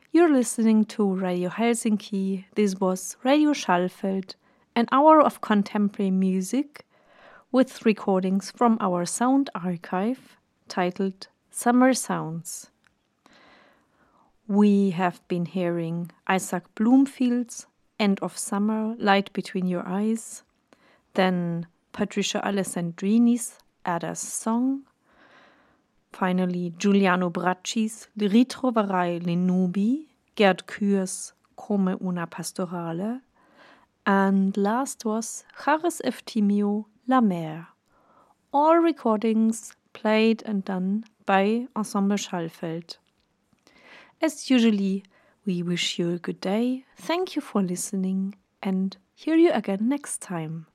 You're listening to Radio Helsinki. This was Radio Schallfeld, an hour of contemporary music with recordings from our sound archive titled Summer Sounds. We have been hearing Isaac Bloomfield's End of Summer, Light Between Your Eyes, then Patricia Alessandrini's Ada's Song, finally Giuliano Bracci's Ritroverai le nubi, Gerd Kür's Come una pastorale, and last was Charis Eftimio La Mer. All recordings played and done by Ensemble Schallfeld. As usually, we wish you a good day, thank you for listening, and hear you again next time.